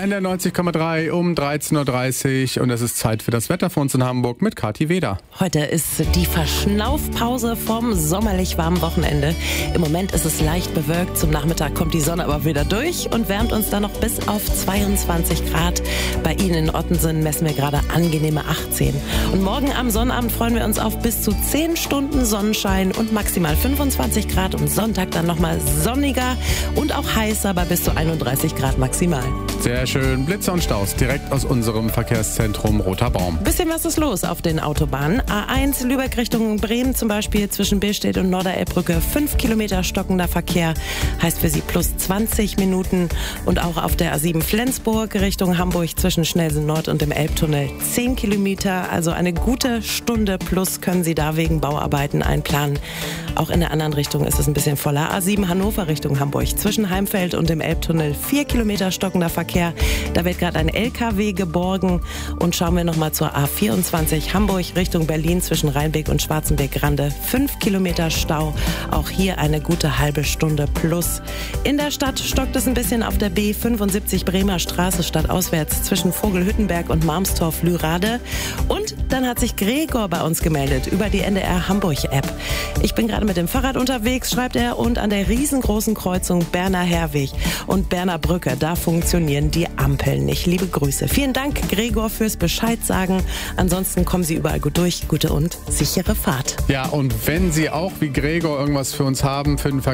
in der 90,3 um 13.30 Uhr und es ist Zeit für das Wetter für uns in Hamburg mit Kathi Weder. Heute ist die Verschnaufpause vom sommerlich warmen Wochenende. Im Moment ist es leicht bewölkt, zum Nachmittag kommt die Sonne aber wieder durch und wärmt uns dann noch bis auf 22 Grad. Bei Ihnen in Ottensen messen wir gerade angenehme 18. Und morgen am Sonnabend freuen wir uns auf bis zu 10 Stunden Sonnenschein und maximal 25 Grad und Sonntag dann nochmal sonniger und auch heißer bei bis zu 31 Grad maximal. Sehr schön, Blitze und Staus direkt aus unserem Verkehrszentrum Roter Baum. Bisschen was ist los auf den Autobahnen. A1 Lübeck Richtung Bremen zum Beispiel zwischen Billstedt und Norderelbbrücke 5 Kilometer stockender Verkehr, heißt für Sie plus 20 Minuten. Und auch auf der A7 Flensburg Richtung Hamburg zwischen Schnellsen Nord und dem Elbtunnel 10 Kilometer, also eine gute Stunde plus können Sie da wegen Bauarbeiten einplanen. Auch in der anderen Richtung ist es ein bisschen voller. A7 Hannover Richtung Hamburg zwischen Heimfeld und dem Elbtunnel 4 Kilometer stockender Verkehr. Da wird gerade ein LKW geborgen. Und schauen wir nochmal zur A24 Hamburg Richtung Berlin zwischen Rheinbeck und Schwarzenbeck-Rande 5 Kilometer Stau. Auch hier eine gute halbe Stunde plus. In der Stadt stockt es ein bisschen auf der B75 Bremer Straße stadtauswärts zwischen Vogelhüttenberg und Malmstorf-Lürade. Und dann hat sich Gregor bei uns gemeldet über die NDR Hamburg-App. Ich bin gerade mit dem Fahrrad unterwegs, schreibt er, und an der riesengroßen Kreuzung Berner Herweg und Berner Brücke, da funktionieren die Ampeln nicht. Liebe Grüße. Vielen Dank, Gregor, fürs Bescheid sagen. Ansonsten kommen Sie überall gut durch. Gute und sichere Fahrt. Ja, und wenn Sie auch wie Gregor irgendwas für uns haben, für den Verkehr,